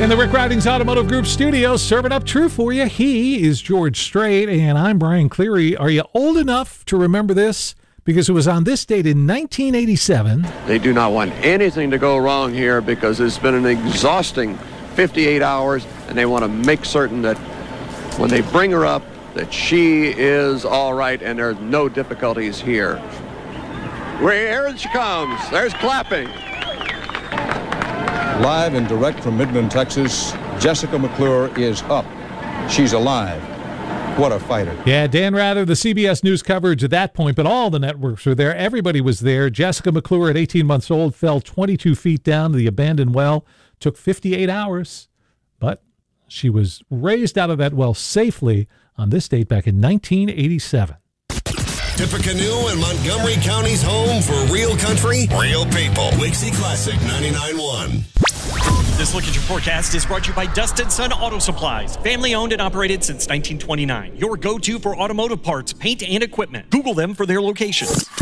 In the Rick Ridings Automotive Group studio, serving up true for you, he is George Strait, and I'm Brian Cleary. Are you old enough to remember this? Because it was on this date in 1987. They do not want anything to go wrong here because it's been an exhausting 58 hours, and they want to make certain that when they bring her up, that she is all right and there's no difficulties here. Here she comes. There's clapping. Live and direct from Midland, Texas, Jessica McClure is up. She's alive. What a fighter. Yeah, Dan Rather, the CBS News coverage at that point, but all the networks were there. Everybody was there. Jessica McClure, at 18 months old, fell 22 feet down to the abandoned well. Took 58 hours, but she was raised out of that well safely on this date back in 1987. Tippecanoe and Montgomery County's home for real country, real people. Wixie Classic 99.1. This Look at Your Forecast is brought to you by Dustin Sun Auto Supplies. Family owned and operated since 1929. Your go-to for automotive parts, paint, and equipment. Google them for their locations.